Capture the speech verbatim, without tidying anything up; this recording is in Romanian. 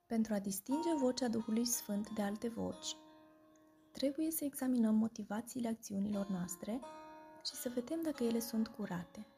Pentru a distinge vocea Duhului Sfânt de alte voci, trebuie să examinăm motivațiile acțiunilor noastre și să vedem dacă ele sunt curate.